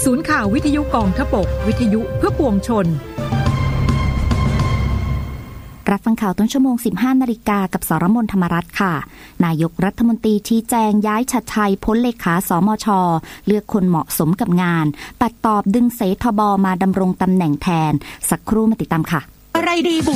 ศูนย์ข่าววิทยุกองทพบกวิทยุเพื่อปวงชนรับฟังข่าวต้นชั่วโมง 15 นาฬิกากับสรมน ธรรมรัตน์ค่ะนายกรัฐมนตรีชี้แจงย้ายชัดชัยพ้นเลขาสมช.เลือกคนเหมาะสมกับงานปัดตอบดึงเสทบ.มาดำรงตำแหน่งแทนสักครู่มาติดตามค่ะอะไรดีบุ